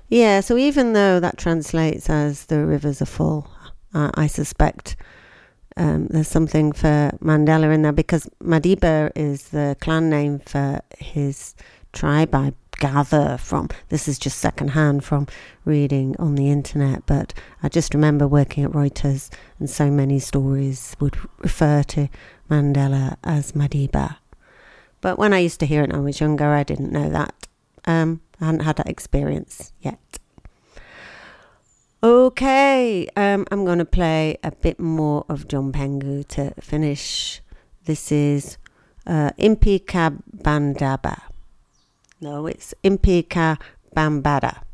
Yeah, so even though that translates as the rivers are full, I suspect there's something for Mandela in there because Madiba is the clan name for his tribe, I gather from. This is just secondhand from reading on the internet, but I just remember working at Reuters and so many stories would refer to Mandela as Madiba. But when I used to hear it when I was younger, I didn't know that. I hadn't had that experience yet. Okay, I'm going to play a bit more of John Pengu to finish. This is Impi Ka Bandaba. No, it's Impi Ka Bambada.